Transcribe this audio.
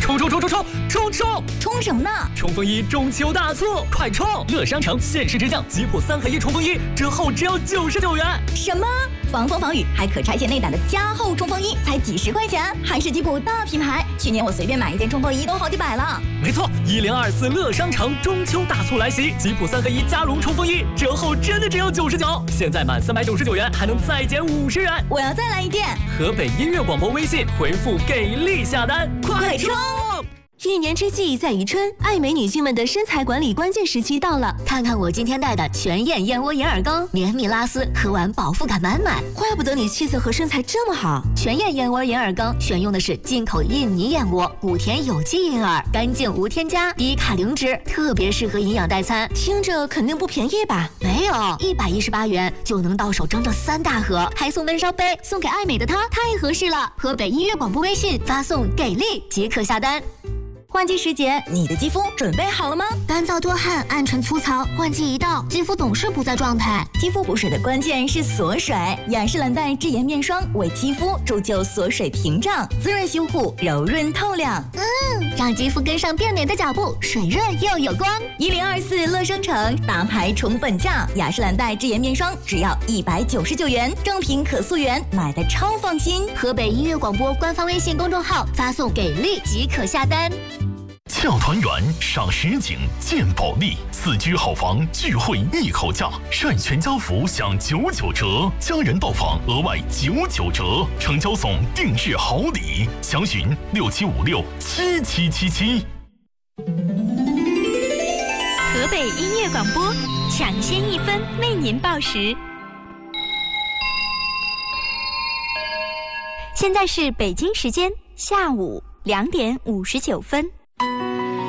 冲什么呢？ 冲锋衣中秋大促，快冲！乐商城限时直降吉普3合1冲锋衣，折后只要99元。 什么？防风防雨还可拆卸内胆的加厚冲锋衣，才几十块钱，还是吉普大品牌。去年我随便买一件冲锋衣都好几百了。 没错，1024乐商城中秋大促来袭，吉普3合1加绒冲锋衣折后真的只有99，现在满399元还能再减50元。 我要再来一件。 河北音乐广播微信回复给力下单， 快冲！ 一年之计在于春，爱美女性们的身材管理关键时期到了。 看看我今天带的全燕燕窝银耳羹，绵密拉丝，喝完饱腹感满满。 怪不得你气色和身材这么好。 全燕燕窝银耳羹选用的是进口印尼燕窝，谷田有机银耳，干净无添加，低卡零脂，特别适合营养代餐。 听着肯定不便宜吧？ 没有，118元就能到手整整3大盒，还送闷烧杯，送给爱美的她太合适了。河北音乐广播微信发送给力即可下单。 换季时节，你的肌肤准备好了吗？ 干燥多汗，暗沉粗糙，换季一到，肌肤总是不在状态。 肌肤补水的关键是锁水，雅诗兰黛智颜面霜为肌肤铸就锁水屏障，滋润修护，柔润透亮。 让肌肤跟上变美的脚步，水润又有光。 1024乐商城大牌宠本价，雅诗兰黛智颜面霜只要199元，正品可溯源，买的超放心。 河北音乐广播官方微信公众号发送给力即可下单。 俏团圆赏实景见保利，4居好房聚会一口价，晒全家福享99折，家人到访额外99折，成交送定制好礼，详询67567777。 河北音乐广播抢先1分为您报时。现在是北京时间下午2点59分。